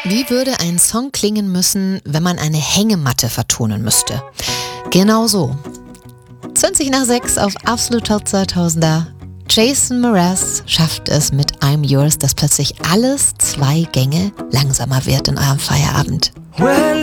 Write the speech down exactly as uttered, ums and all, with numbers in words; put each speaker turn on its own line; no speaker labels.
Wie würde ein Song klingen müssen, wenn man eine Hängematte vertonen müsste? Genau so. zwanzig nach sechs auf Absolut Top zweitausender. Jason Mraz schafft es mit I'm Yours, dass plötzlich alles zwei Gänge langsamer wird in eurem Feierabend.
Well,